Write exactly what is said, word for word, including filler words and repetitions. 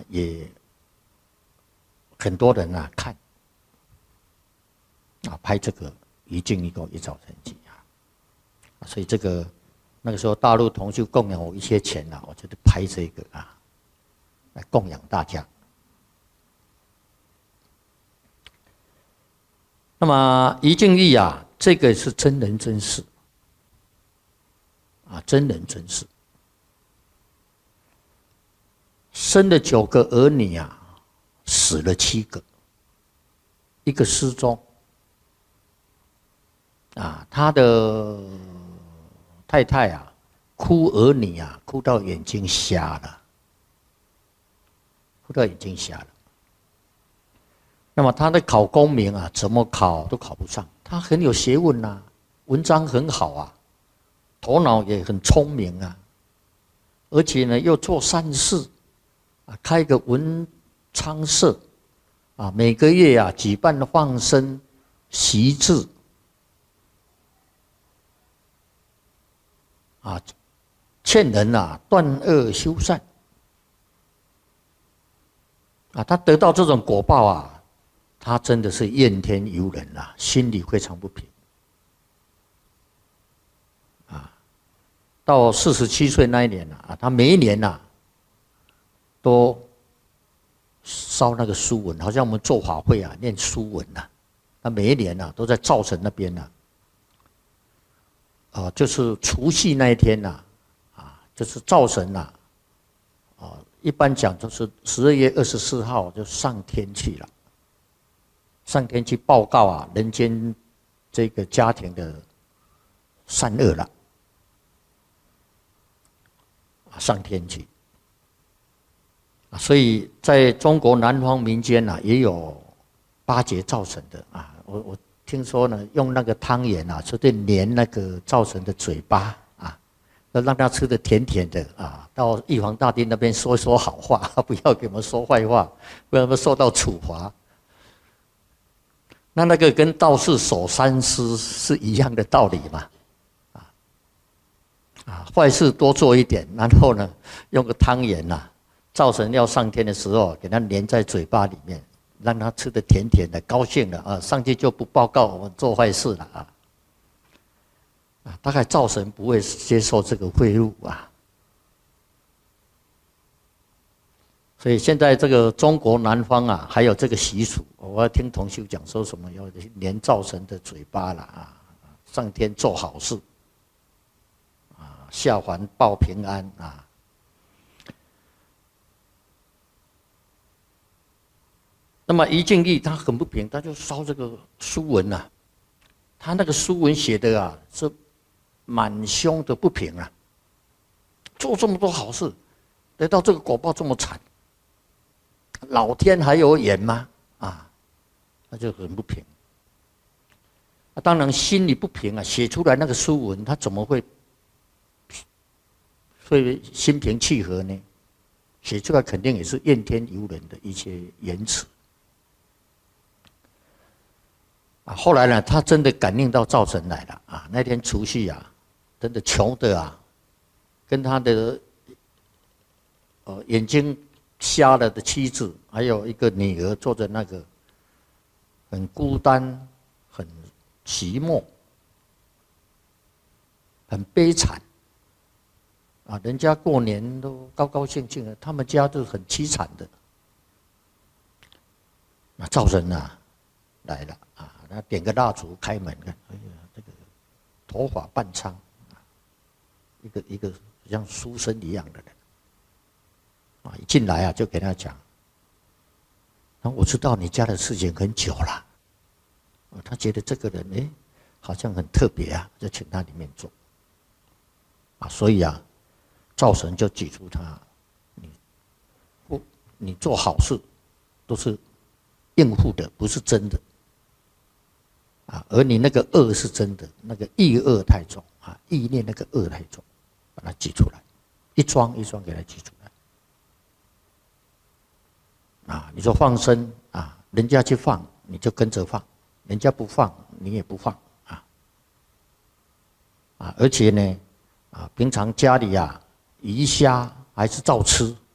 也很多人啊看啊拍这个一镜一构一照神记啊，所以这个那个时候大陆同修供养我一些钱啊，我就拍这个啊来供养大家。那么一镜一啊，这个是真人真事啊，真人真事。生了九个儿女啊，死了七个，一个失踪。啊，他的太太啊，哭儿女啊，哭到眼睛瞎了，哭到眼睛瞎了。那么他的考功名啊，怎么考都考不上。他很有学问啊，文章很好啊，头脑也很聪明啊，而且呢又做善事。开个文昌社，啊，每个月啊举办放生习字，啊，劝人啊断恶修善，啊，他得到这种果报啊，他真的是怨天尤人啊，心里非常不平，啊，到四十七岁那一年啊，他每一年呐、啊。都烧那个书文，好像我们做法会啊，念书文呐、啊。他每一年呐、啊，都在灶神那边呐、啊，啊，就是除夕那一天呐、啊，啊，就是灶神呐、啊，啊，一般讲就是十二月二十四号就上天去了，上天去报告啊，人间这个家庭的善恶了，啊，上天去。所以在中国南方民间呐、啊，也有巴结灶神的啊。我我听说呢，用那个汤圆啊，就对粘那个灶神的嘴巴啊，要让他吃的甜甜的啊。到玉皇大帝那边说说好话，不要给我们说坏话，不然我们受到处罚。那那个跟道士守三尸是一样的道理嘛，啊啊，坏事多做一点，然后呢，用个汤圆呐、啊。灶神要上天的时候，给他粘在嘴巴里面，让他吃得甜甜的，高兴了啊！上去就不报告我们做坏事了啊！啊，大概灶神不会接受这个贿赂啊。所以现在这个中国南方啊，还有这个习俗，我要听同修讲说什么要粘灶神的嘴巴了啊，上天做好事，啊，下凡报平安啊。那么一敬义他很不平，他就烧这个书文呐、啊，他那个书文写的啊是满胸的不平啊，做这么多好事，得到这个果报这么惨，老天还有眼吗？啊，他就很不平。啊，当然心里不平啊，写出来那个书文，他怎么会会心平气和呢？写出来肯定也是怨天尤人的一些言辞。啊，后来呢，他真的感应到灶神来了啊！那天除夕啊，真的穷的啊，跟他的呃眼睛瞎了的妻子，还有一个女儿，坐在那个很孤单、很寂寞、很悲惨啊！人家过年都高高兴兴的，他们家都很凄惨的。那灶神啊来了啊！他点个蜡烛，开门看，哎呀，这个头发半苍，一个一个像书生一样的人，啊，一进来啊，就给他讲，啊，我知道你家的事情很久了，啊，他觉得这个人哎，好像很特别啊，就请他里面坐，啊，所以啊，灶神就举出他，你不，你做好事都是应付的，不是真的。啊，而你那个恶是真的，那个意恶太重啊，意念那个恶太重，把它挤出来，一桩一桩给它挤出来。啊，你说放生啊，人家去放你就跟着放，人家不放你也不放啊。啊，而且呢，啊，平常家里啊鱼虾还是照吃